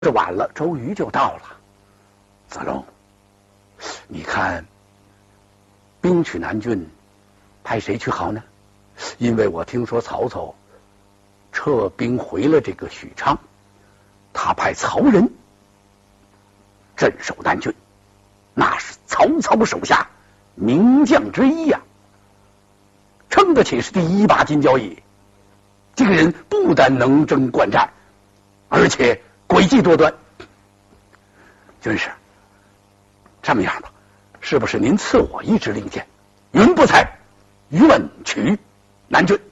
这晚了，周瑜就到了。子龙，你看兵取南郡，派谁去好呢？因为我听说曹操撤兵回了这个许昌，他派曹仁镇守南郡，那是曹操手下名将之一呀，称得起是第一把金交椅。这个人不但能征惯战，而且诡计多端。军师，这么样吧，是不是您赐我一支令箭，云不才愿取南郡？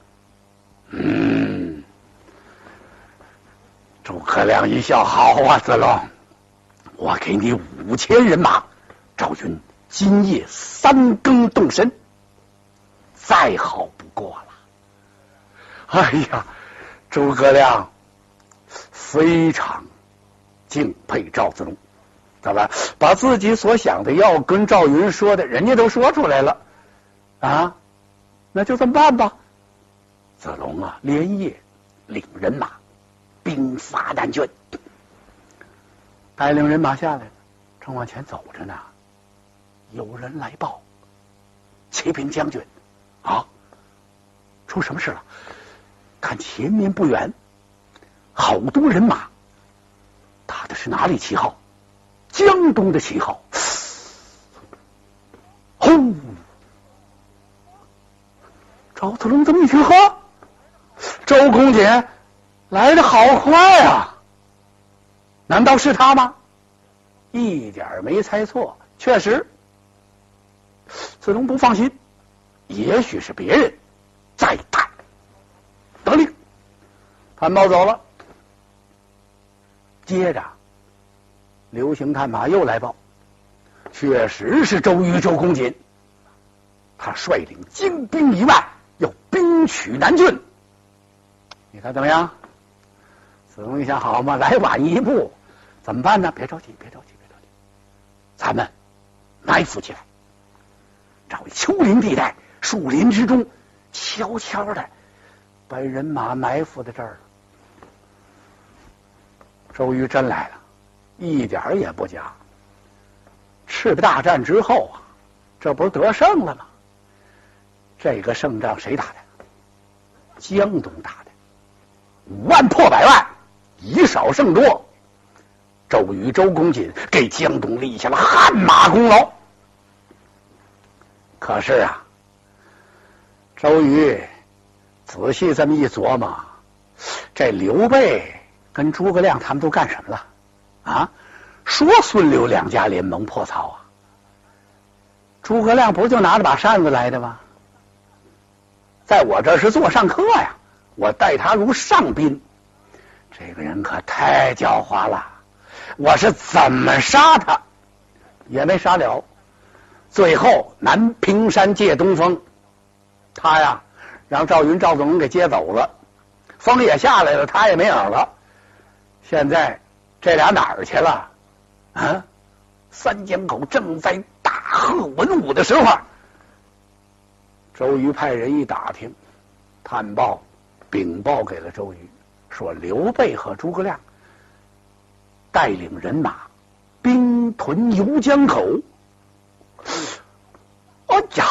诸葛亮一笑，好啊，子龙，我给你5000人马。赵云今夜3更动身，再好不过了。哎呀，诸葛亮非常敬佩赵子龙，怎么把自己所想的要跟赵云说的，人家都说出来了啊？那就这么办吧。子龙啊，连夜领人马兵发南郡，带领人马下来了，正往前走着呢，有人来报，启禀将军啊，出什么事了？看前面不远，好多人马，打的是哪里旗号？江东的旗号。轰！赵子龙这么一听，呵，周公瑾来得好快啊！难道是他吗？一点没猜错，确实。子龙不放心，也许是别人，再探。得令，探报走了。接着刘行探马又来报，确实是周瑜周公瑾，他率领精兵1万，要兵取南郡。你看怎么样？子龙一想，好嘛，来晚一步，怎么办呢？别着急，咱们埋伏起来，找丘陵地带、树林之中，悄悄的把人马埋伏在这儿了。周瑜真来了，一点也不假。赤壁大战之后啊，这不是得胜了吗？这个胜仗谁打的？江东打的，5万破100万，以少胜多。周瑜、周公瑾给江东立下了汗马功劳。可是啊，周瑜仔细这么一琢磨，这刘备跟诸葛亮他们都干什么了啊？说孙刘2家联盟破曹啊，诸葛亮不就拿着把扇子来的吗？在我这是座上客呀，我待他如上宾。这个人可太狡猾了，我是怎么杀他也没杀了。最后南屏山借东风，他呀让赵云、赵子龙给接走了，风也下来了，他也没影了。现在这俩哪儿去了啊？三江口正在大贺文武的时候，周瑜派人一打听，探报禀报给了周瑜，说刘备和诸葛亮带领人马兵屯游江口。哎呀，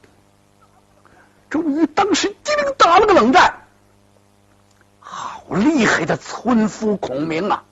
周瑜当时机灵打了个冷战，好厉害的村夫孔明啊！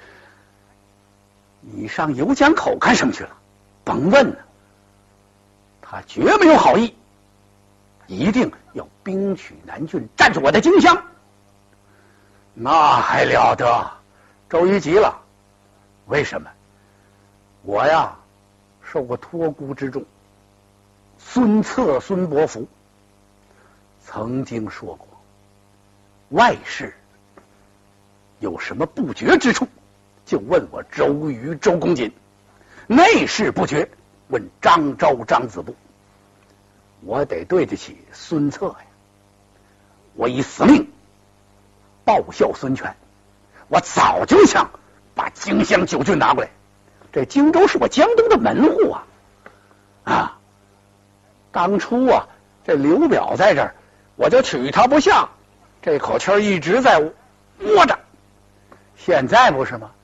你上游江口干什么去了？甭问了，他绝没有好意，一定要兵取南郡，占住我的荆襄。那还了得！周瑜急了，为什么？我呀受过托孤之重，孙策、孙伯符曾经说过，外事有什么不决之处，就问我周瑜、周公瑾；内事不决，问张昭、张子布。我得对得起孙策呀！我以死命报效孙权，我早就想把荆襄9郡拿过来。这荆州是我江东的门户啊！当初啊，这刘表在这儿，我就取他不下，这口气一直在窝着。现在不是吗？